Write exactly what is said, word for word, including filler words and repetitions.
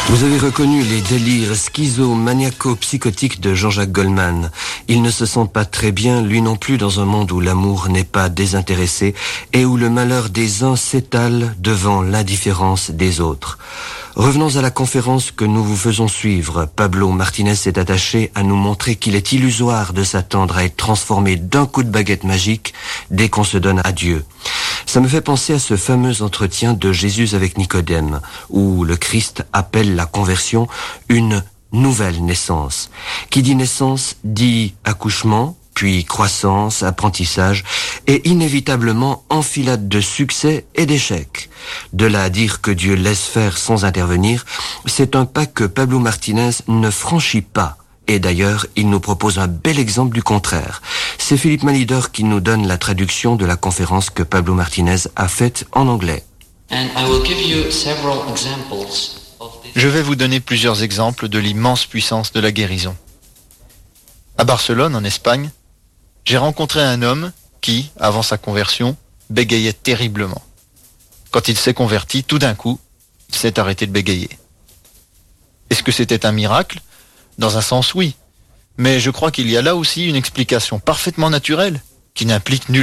Vous avez reconnu les délires schizo-maniaco-psychotiques de Jean-Jacques Goldman. Ils ne se sentent pas très bien, lui non plus, dans un monde où l'amour n'est pas désintéressé et où le malheur des uns s'étale devant l'indifférence des autres. Revenons à la conférence que nous vous faisons suivre. Pablo Martinez s'est attaché à nous montrer qu'il est illusoire de s'attendre à être transformé d'un coup de baguette magique dès qu'on se donne à Dieu. Ça me fait penser à ce fameux entretien de Jésus avec Nicodème, où le Christ appelle la conversion une nouvelle naissance. Qui dit naissance dit accouchement, puis croissance, apprentissage, et inévitablement enfilade de succès et d'échecs. De là à dire que Dieu laisse faire sans intervenir, c'est un pas que Pablo Martinez ne franchit pas. Et d'ailleurs, il nous propose un bel exemple du contraire. C'est Philippe Malider qui nous donne la traduction de la conférence que Pablo Martinez a faite en anglais. Je vais vous donner plusieurs exemples de l'immense puissance de la guérison. À Barcelone, en Espagne, j'ai rencontré un homme qui, avant sa conversion, bégayait terriblement. Quand il s'est converti, tout d'un coup, il s'est arrêté de bégayer. Est-ce que c'était un miracle ? Dans un sens, oui. Mais je crois qu'il y a là aussi une explication parfaitement naturelle, qui n'implique nullement